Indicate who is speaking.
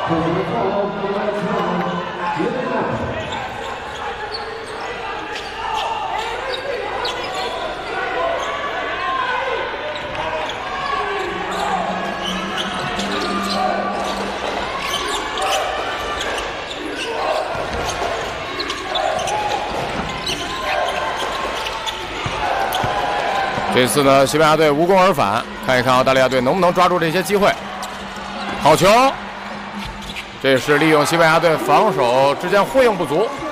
Speaker 1: 这次呢，西班牙队无功而返，看一看澳大利亚队能不能抓住这些机会。好球！这是利用西班牙队防守之间呼应不足，